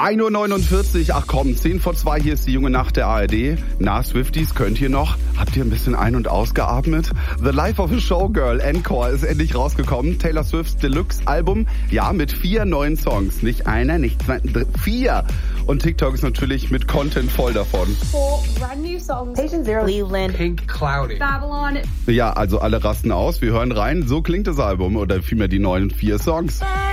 1:49 Uhr, ach komm, 1:50, hier ist die junge Nacht der ARD. Na, Swifties, könnt ihr noch? Habt ihr ein bisschen ein- und ausgeatmet? The Life of a Showgirl Encore ist endlich rausgekommen. Taylor Swifts Deluxe-Album, ja, mit 4 neuen Songs. Nicht einer, nicht zwei, 4. Und TikTok ist natürlich mit Content voll davon. 4 brand new songs. Patient Zero, Cleveland, Pink Cloudy, Babylon. Ja, also alle rasten aus, wir hören rein. So klingt das Album oder vielmehr die neuen 4 Songs.